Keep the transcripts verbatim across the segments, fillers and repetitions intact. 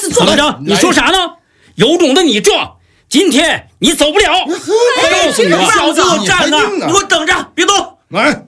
怎么着？你说啥呢？有种的你撞，今天你走不了！告诉你吧， 小子，我站那儿，你给我等着，别动！ 来。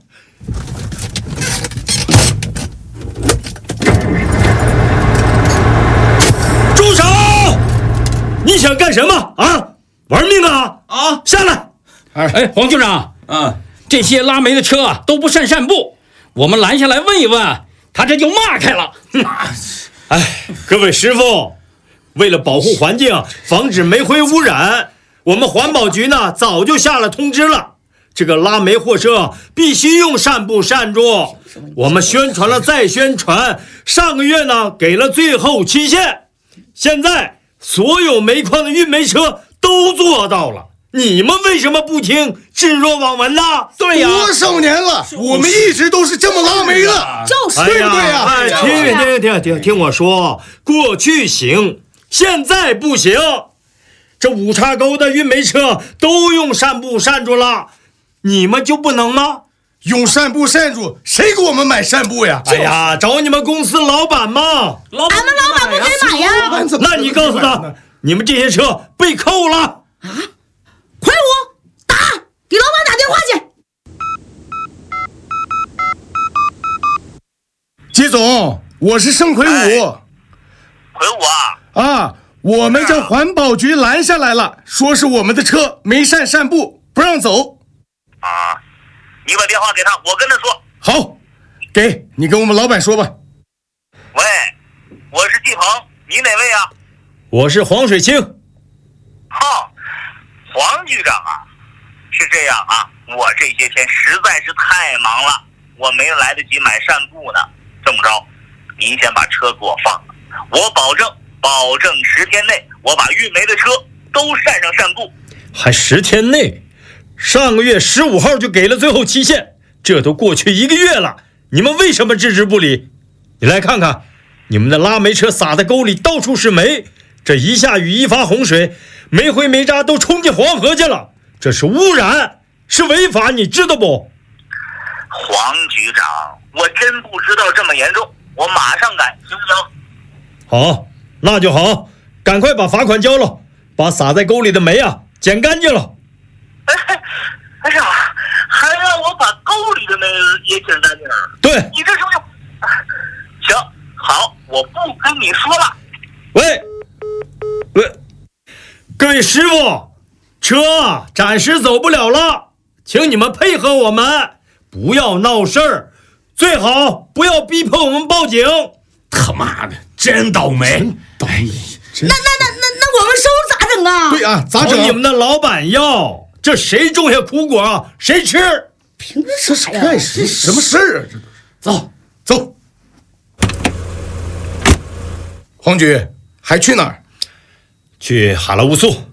住手！你想干什么啊？玩命啊！ 啊， 下来！ 哎，黄局长， 啊， 这些拉煤的车啊都不善散步，我们拦下来问一问，他这就骂开了。 哎，各位师傅，为了保护环境，防止煤灰污染，我们环保局呢早就下了通知了。这个拉煤货车必须用扇布扇住，我们宣传了再宣传，上个月呢给了最后期限，现在所有煤矿的运煤车都做到了，你们为什么不听，置若罔闻呢？ 对呀， 多少年了，我们一直都是这么拉煤的， 就是对不对呀？ 哎，听听听听听我说，过去行，现在不行。这五岔沟的运煤车都用扇布扇住了，你们就不能吗？ 用扇布扇住，谁给我们买扇布呀？ 哎呀，找你们公司老板嘛。 老俺们老板不给买呀！ 那你告诉他，你们这些车被扣了。 啊！快我打，给老板打电话去。 季总，我是盛魁哎五。 魁五啊， 啊，我们将环保局拦下来了，说是我们的车没扇扇布，不让走。 啊，你把电话给他，我跟他说。 好，给你跟我们老板说吧。 喂，我是季鹏，你哪位啊？ 我是黄水清。 哈，黄局长啊，是这样啊，我这些天实在是太忙了，我没来得及买扇布呢。这么着，您先把车给我放了，我保证，保证十天内我把运煤的车都扇上扇布。 还十天内？上个月十五号就给了最后期限，这都过去一个月了，你们为什么置之不理？你来看看，你们的拉煤车撒在沟里，到处是煤，这一下雨一发洪水，煤灰煤渣都冲进黄河去了，这是污染，是违法，你知道不？ 黄局长，我真不知道这么严重，我马上改，行不行？ 好，那就好，赶快把罚款交了，把撒在沟里的煤啊捡干净了。 哎，哎呀，还让我把沟里的煤也捡干净了。 对， 你这是不是？行，好，我不跟你说了。 喂，喂，各位师傅，车暂时走不了了，请你们配合我们，不要闹事儿，最好不要逼迫我们报警。 他妈的，真倒霉！ 哎， 那那那那那我们收入咋整啊？ 对啊，咋找整？ 你们的老板要，这谁种下苦果谁吃。 凭这是干什什么事儿啊？这走走。黄局还去哪儿？ 去哈拉乌素。